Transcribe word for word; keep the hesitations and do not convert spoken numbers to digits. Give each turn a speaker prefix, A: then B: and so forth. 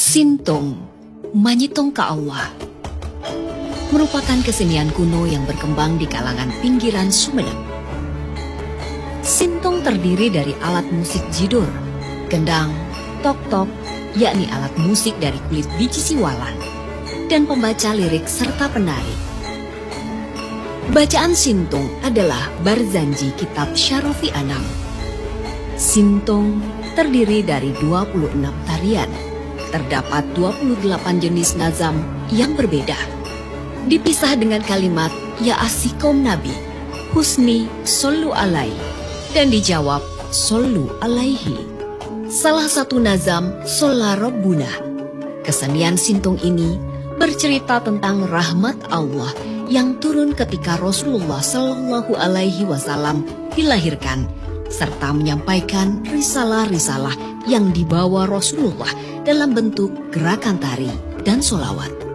A: Sintong, manyitong ke Allah, merupakan kesenian kuno yang berkembang di kalangan pinggiran Sumedang. Sintong terdiri dari alat musik jidur, gendang, tok-tok, yakni alat musik dari kulit biji siwalan, dan pembaca lirik serta penari. Bacaan Sintong adalah Barzanji Kitab Syarofi Anam. Sintong terdiri dari dua puluh enam tarian. Terdapat dua puluh delapan jenis nazam yang berbeda. Dipisah dengan kalimat Ya Asikom Nabi, Husni Sallu Alaihi, dan dijawab Sallu Alaihi. Salah satu nazam Sholla Rabbuna. Kesenian Sintong ini bercerita tentang rahmat Allah yang turun ketika Rasulullah Shallallahu Alaihi Wasallam dilahirkan, serta menyampaikan risalah-risalah yang dibawa Rasulullah dalam bentuk gerakan tari dan sholawat.